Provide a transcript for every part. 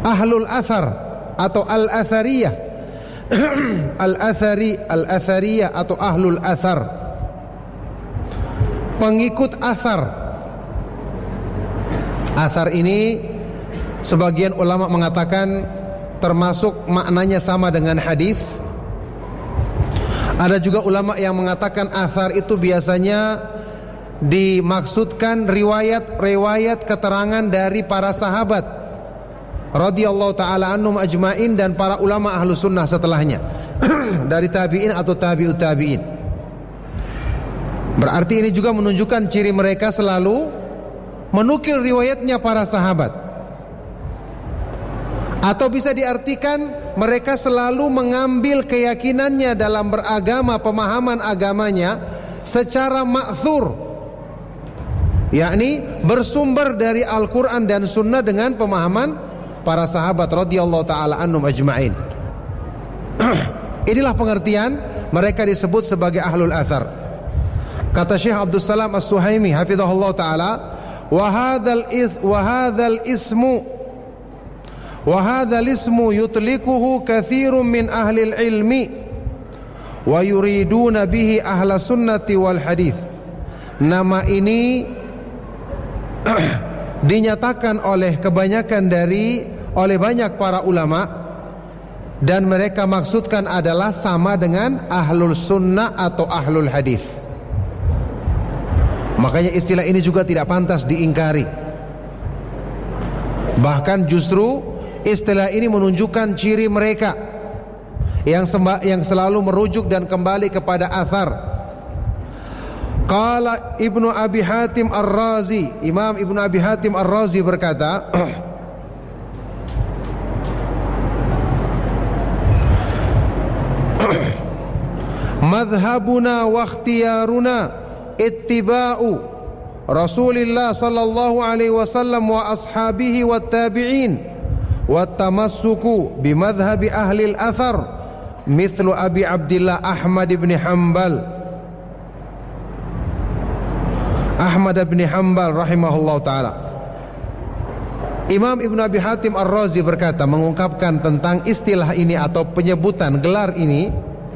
ahlul athar atau al-athariyah. Al-athariyah atau ahlul athar, pengikut athar. Athar ini sebagian ulama mengatakan termasuk maknanya sama dengan hadis. Ada juga ulama yang mengatakan athar itu biasanya dimaksudkan riwayat-riwayat keterangan dari para sahabat radhiyallahu taala anhum ajmain dan para ulama ahlu sunnah setelahnya dari tabi'in atau tabi'ut tabi'in. Berarti ini juga menunjukkan ciri mereka selalu menukil riwayatnya para sahabat. Atau bisa diartikan mereka selalu mengambil keyakinannya dalam beragama, pemahaman agamanya secara ma'thur, yakni bersumber dari Al-Quran dan Sunnah dengan pemahaman para sahabat radhiyallahu ta'ala anhum ajma'in. Inilah pengertian mereka disebut sebagai ahlul athar. Kata Syekh Abdul Salam As-Suhaimi hafizahullah ta'ala, wa hadzal ismu yutlikuhu katsirun min ahli ilmi wa yuriduna bihi ahla sunnati wal hadith. Nama ini dinyatakan oleh oleh banyak para ulama dan mereka maksudkan adalah sama dengan ahlul sunnah atau ahlul hadis. Makanya istilah ini juga tidak pantas diingkari. Bahkan justru istilah ini menunjukkan ciri mereka yang selalu merujuk dan kembali kepada athar. Qala Ibnu Abi Hatim Ar-Razi, Imam Ibnu Abi Hatim Ar-Razi berkata, madhabuna wa ikhtiyaruna ittiba'u Rasulillah sallallahu alaihi wasallam wa ashabihi wat tabi'in wa tamassuku bimadhhabi ahli al-athar mithlu Abi Abdillah Ahmad bin Hanbal rahimahullah ta'ala. Imam Ibn Abi Hatim Ar-Razi berkata, mengungkapkan tentang istilah ini atau penyebutan gelar ini,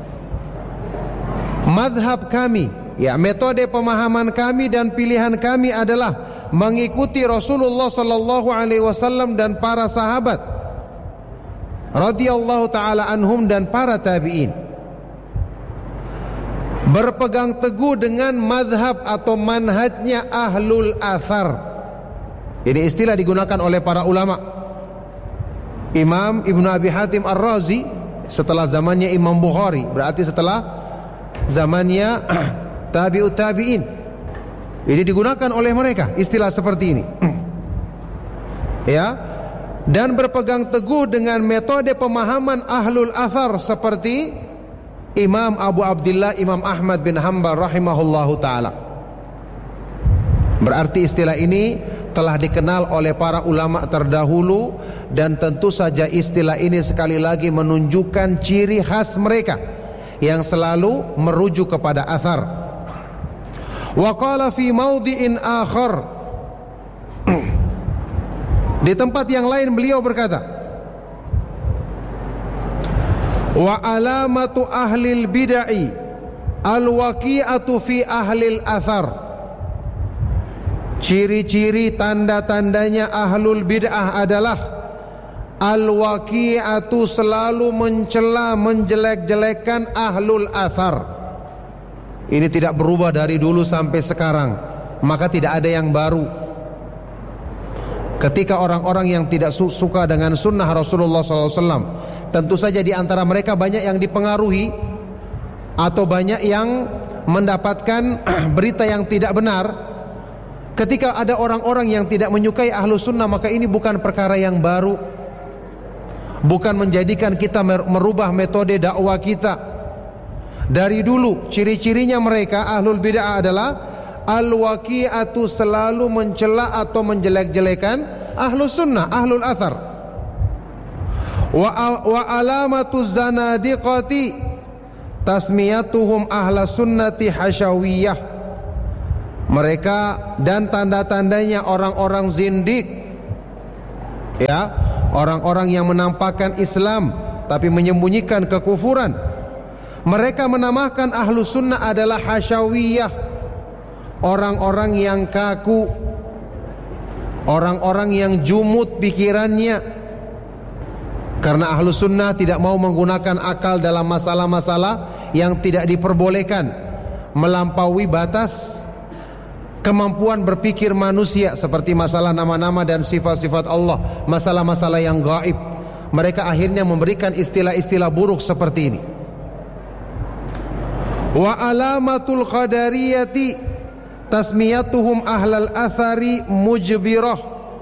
madhab kami, ya metode pemahaman kami dan pilihan kami adalah mengikuti Rasulullah sallallahu alaihi wasallam dan para sahabat radhiyallahu ta'ala anhum dan para tabi'in. Berpegang teguh dengan madhab atau manhajnya ahlul athar. Ini istilah digunakan oleh para ulama. Imam Ibnu Abi Hatim Ar-Razi setelah zamannya Imam Bukhari, berarti setelah zamannya tabi'ut tabi'in. Ini digunakan oleh mereka istilah seperti ini. Ya. Dan berpegang teguh dengan metode pemahaman ahlul athar seperti Imam Abu Abdillah Imam Ahmad bin Hanbal rahimahullahu ta'ala. Berarti istilah ini telah dikenal oleh para ulama terdahulu, dan tentu saja istilah ini sekali lagi menunjukkan ciri khas mereka yang selalu merujuk kepada athar. Wa qala fi mawdi'in akhar, di tempat yang lain beliau berkata, wa alamatu ahlil bid'ah al-waqi'atu fi ahlil athar. Ciri-ciri tanda-tandanya ahlul bid'ah adalah al-waqi'atu, selalu mencela menjelek-jelekan ahlul athar. Ini tidak berubah dari dulu sampai sekarang, maka tidak ada yang baru. Ketika orang-orang yang tidak suka dengan sunnah Rasulullah SAW, tentu saja di antara mereka banyak yang dipengaruhi atau banyak yang mendapatkan berita yang tidak benar. Ketika ada orang-orang yang tidak menyukai ahlu sunnah, maka ini bukan perkara yang baru, bukan menjadikan kita merubah metode dakwah kita. Dari dulu ciri-cirinya mereka ahlul bid'ah adalah al-waqi'atu, selalu mencela atau menjelek-jelekan ahlu sunnah, ahlul athar. Wa alamatu zanadiqati tasmiyatuhum ahla sunnati hasyawiyah. Mereka dan tanda-tandanya orang-orang zindik, ya, orang-orang yang menampakkan Islam tapi menyembunyikan kekufuran. Mereka menamakan ahlu sunnah adalah hasyawiyah, orang-orang yang kaku, orang-orang yang jumut pikirannya. Karena ahlu sunnah tidak mau menggunakan akal dalam masalah-masalah yang tidak diperbolehkan, melampaui batas kemampuan berpikir manusia, seperti masalah nama-nama dan sifat-sifat Allah, masalah-masalah yang gaib. Mereka akhirnya memberikan istilah-istilah buruk seperti ini. Wa alamatul qadariyati tasmiyatuhum ahlal athari mujbirah.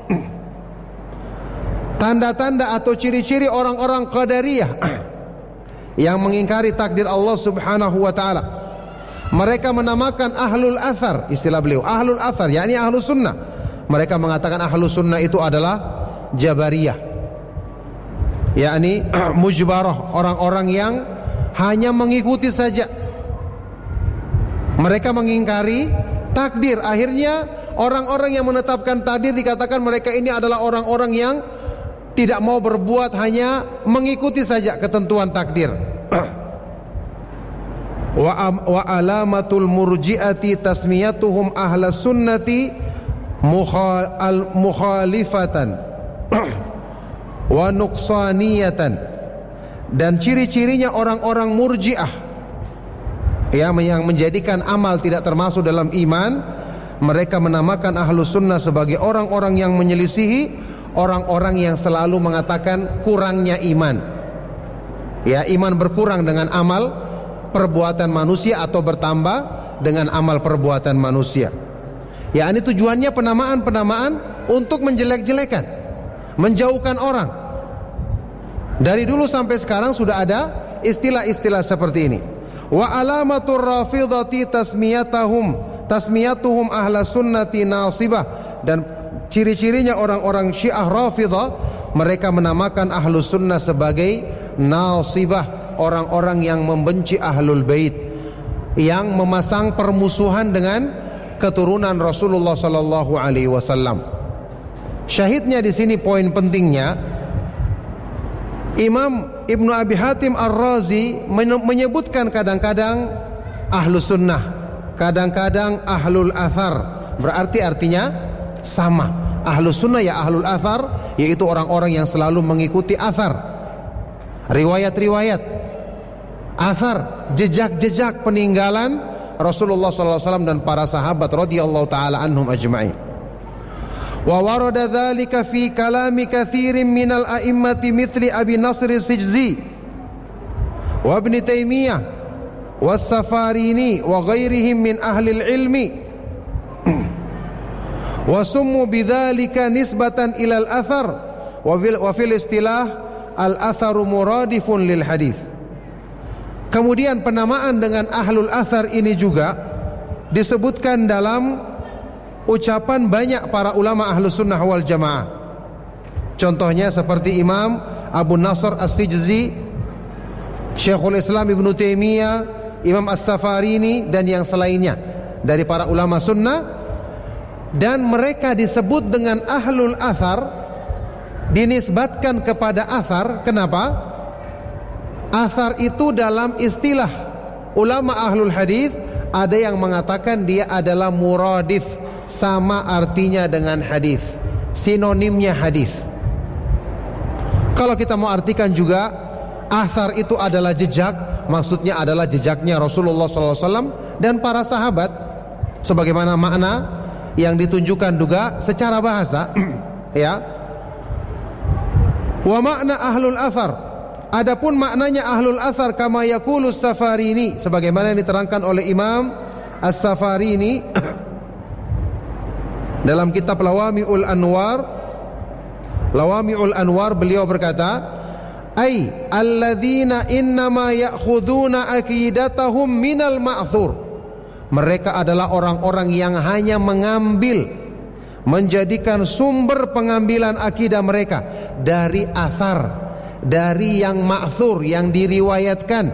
Tanda-tanda atau ciri-ciri orang-orang qadariyah yang mengingkari takdir Allah Subhanahu wa taala, mereka menamakan ahlul athar, istilah beliau ahlul athar, yakni ahlu sunnah. Mereka mengatakan ahlu sunnah itu adalah jabariyah, yakni mujbarah, orang-orang yang hanya mengikuti saja. Mereka mengingkari takdir. Akhirnya orang-orang yang menetapkan takdir dikatakan mereka ini adalah orang-orang yang tidak mau berbuat, hanya mengikuti saja ketentuan takdir. Wa alamatul murji'ati tasmiyatuhum ahlas sunnati mukhalifatan wa nuqsaniyatan. Dan ciri-cirinya orang-orang murji'ah yang menjadikan amal tidak termasuk dalam iman, mereka menamakan ahlus sunnah sebagai orang-orang yang menyelisihi, orang-orang yang selalu mengatakan kurangnya iman. Ya, iman berkurang dengan amal perbuatan manusia atau bertambah dengan amal perbuatan manusia. Ya, ini tujuannya penamaan-penamaan untuk menjelek-jelekan, menjauhkan orang. Dari dulu sampai sekarang sudah ada istilah-istilah seperti ini. Wa alamatur rafidhati tasmiyatuhum ahlas sunnati nasibah. Dan ciri-cirinya orang-orang Syiah Rafidhah, mereka menamakan ahlus sunnah sebagai nasibah, orang-orang yang membenci ahlul bait, yang memasang permusuhan dengan keturunan Rasulullah sallallahu alaihi wasallam. Syahidnya di sini poin pentingnya, Imam Ibnu Abi Hatim Ar-Razi menyebutkan kadang-kadang ahlus sunnah, kadang-kadang ahlul athar. Berarti artinya sama. Ahlus sunnah ya ahlul athar, yaitu orang-orang yang selalu mengikuti athar, riwayat-riwayat, athar, jejak-jejak peninggalan Rasulullah SAW dan para sahabat radhiyallahu taala anhum ajma'in. Wa warada dzalika fi kalami katsirin minal a'immati mithli Abi Nasr as-Sijzi wa Ibn Taimiyah was-Safarini wa ghairihim min ahli al-ilmi. Wa summu bidzalika nisbatan ilal athar wa fil istilah al-atharu muradifun lil hadis. Kemudian penamaan dengan ahlul athar ini juga disebutkan dalam ucapan banyak para ulama ahlus sunnah wal jamaah. Contohnya seperti Imam Abu Nasr as-Sijzi, Syekhul Islam Ibn Taimiyah, Imam As-Safarini dan yang selainnya dari para ulama sunnah. Dan mereka disebut dengan ahlul athar, dinisbatkan kepada athar. Kenapa? Athar itu dalam istilah ulama ahlul hadis ada yang mengatakan dia adalah muradif, sama artinya dengan hadis, sinonimnya hadis. Kalau kita mau artikan juga athar itu adalah jejak, maksudnya adalah jejaknya Rasulullah SAW dan para sahabat, sebagaimana makna yang ditunjukkan juga secara bahasa. Ya. Wa makna ahlul athar, adapun maknanya ahlul athar kama yaqulu Safarini, sebagaimana yang diterangkan oleh Imam As-Safarini dalam kitab Lawami'ul Anwar, beliau berkata, ay alladzina innama ya'khuduna aqidatahum minal ma'thur. Mereka adalah orang-orang yang hanya mengambil, menjadikan sumber pengambilan akidah mereka dari athar, dari yang ma'thur, yang diriwayatkan.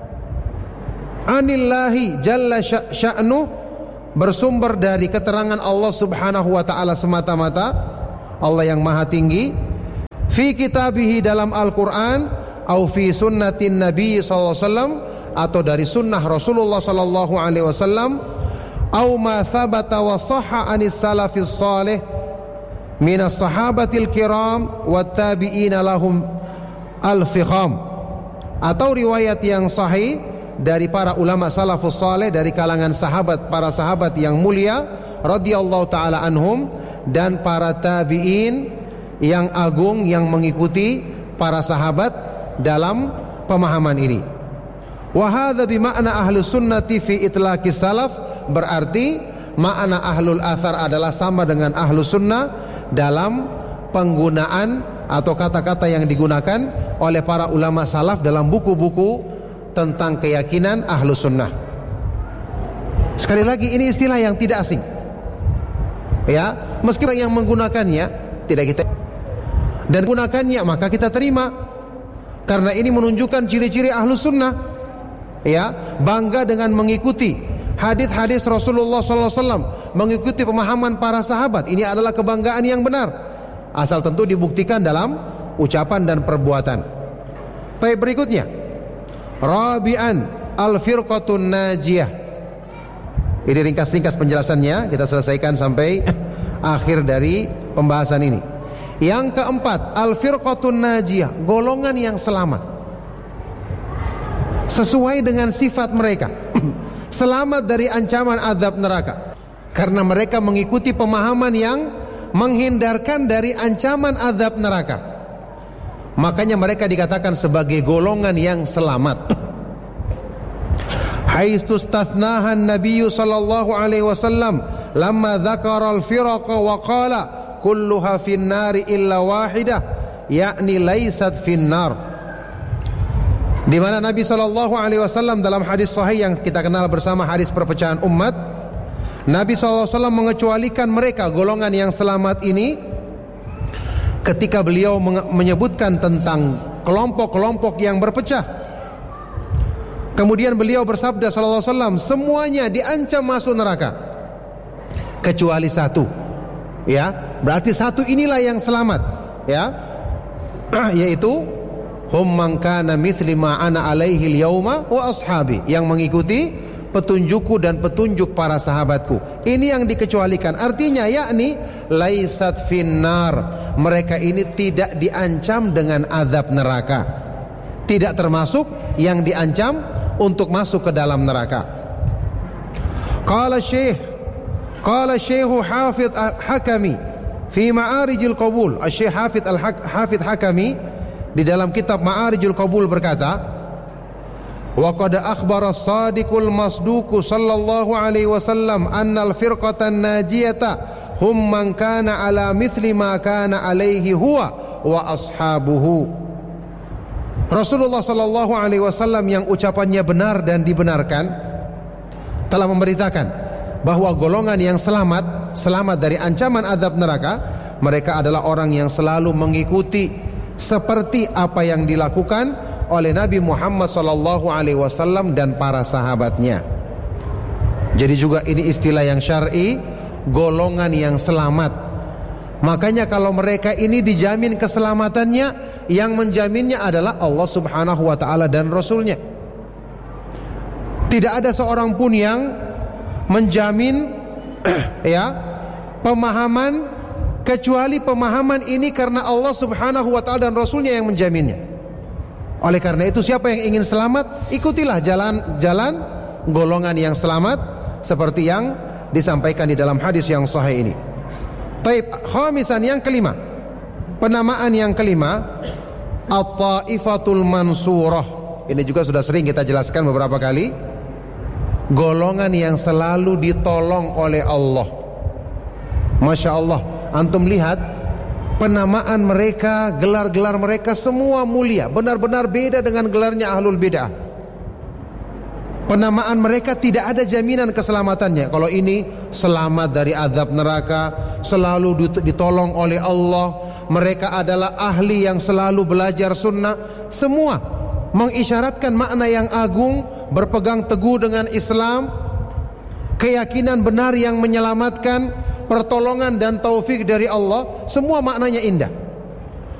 Anillahi jalla sya'nu, bersumber dari keterangan Allah Subhanahu wa ta'ala semata-mata, Allah yang maha tinggi. fi kitabihi dalam Al-Quran, au fi sunnatin Nabi sallallahu alaihi wasallam, atau dari sunnah Rasulullah sallallahu alaihi wasallam, au ma thabata wa sahha anis salafis salih minas sahabatil kiram wat tabi'ina lahum al-fikham, atau riwayat yang sahih dari para ulama salafus saleh dari kalangan sahabat, para sahabat yang mulia radhiyallahu taala anhum, dan para tabi'in yang agung yang mengikuti para sahabat dalam pemahaman ini. Wa hadza bi makna ahlus sunnati fi itlaqis salaf, berarti makna ahlul athar adalah sama dengan ahlus sunnah dalam penggunaan atau kata-kata yang digunakan oleh para ulama salaf dalam buku-buku tentang keyakinan ahlus sunnah. Sekali lagi, ini istilah yang tidak asing, ya, meskipun yang menggunakannya tidak kita, dan gunakannya maka kita terima, karena ini menunjukkan ciri-ciri ahlus sunnah, ya, bangga dengan mengikuti hadis-hadis Rasulullah SAW, mengikuti pemahaman para sahabat. Ini adalah kebanggaan yang benar, asal tentu dibuktikan dalam ucapan dan perbuatan. Tapi berikutnya, Rabi'an al-firqatun najiyah. Ini ringkas-ringkas penjelasannya, kita selesaikan sampai akhir dari pembahasan ini. Yang keempat, al-firqatun najiyah, golongan yang selamat sesuai dengan sifat mereka. Selamat dari ancaman azab neraka, karena mereka mengikuti pemahaman yang menghindarkan dari ancaman azab neraka. Makanya mereka dikatakan sebagai golongan yang selamat. Haitsu stathnaha an-nabiy sallallahu alaihi wasallam lamma dzakara al-firaqa wa qala kulluha fin nari illa wahidah, yakni laysat fin nar. Di mana Nabi sallallahu alaihi wasallam dalam hadis sahih yang kita kenal bersama hadis perpecahan umat, Nabi sallallahu alaihi wasallam mengecualikan mereka golongan yang selamat ini ketika beliau menyebutkan tentang kelompok-kelompok yang berpecah. Kemudian beliau bersabda sallallahu alaihi wasallam, semuanya diancam masuk neraka kecuali satu, ya, berarti satu inilah yang selamat, ya, yaitu hum man kana mithli ma ana alaihi al-yauma wa ashabi, yang mengikuti petunjukku dan petunjuk para sahabatku. Ini yang dikecualikan, artinya yakni laisat finnar, mereka ini tidak diancam dengan azab neraka, tidak termasuk yang diancam untuk masuk ke dalam neraka. Qala Syekh Hafidh Hakami fi Ma'arijil Qabul. Syekh Hafidh Hakami di dalam kitab Ma'arijil Qabul berkata, wa qad akhbara as-sadiqul masduq sallallahu alaihi wasallam annal firqatan najiyata hum man kana ala mithli ma kana alaihi huwa wa ashabuhu. Rasulullah sallallahu alaihi wasallam yang ucapannya benar dan dibenarkan telah memberitakan bahwa golongan yang selamat dari ancaman azab neraka, mereka adalah orang yang selalu mengikuti seperti apa yang dilakukan oleh Nabi Muhammad sallallahu alaihi wasallam dan para sahabatnya. Jadi juga ini istilah yang syar'i, golongan yang selamat. Makanya kalau mereka ini dijamin keselamatannya, yang menjaminnya adalah Allah subhanahu wa ta'ala dan Rasulnya. Tidak ada seorang pun yang menjamin ya pemahaman kecuali pemahaman ini karena Allah subhanahu wa ta'ala dan Rasulnya yang menjaminnya. Oleh karena itu, siapa yang ingin selamat, ikutilah jalan golongan yang selamat seperti yang disampaikan di dalam hadis yang sahih ini. Taib, khamisan, yang kelima, penamaan yang kelima, at-taifatul mansurah. Ini juga sudah sering kita jelaskan beberapa kali. Golongan yang selalu ditolong oleh Allah. Masya Allah, antum lihat penamaan mereka, gelar-gelar mereka semua mulia, benar-benar beda dengan gelarnya ahlul bid'ah. Penamaan mereka tidak ada jaminan keselamatannya. Kalau ini selamat dari azab neraka, selalu ditolong oleh Allah, mereka adalah ahli yang selalu belajar sunnah, semua mengisyaratkan makna yang agung, berpegang teguh dengan Islam, keyakinan benar yang menyelamatkan, pertolongan dan taufik dari Allah, semua maknanya indah.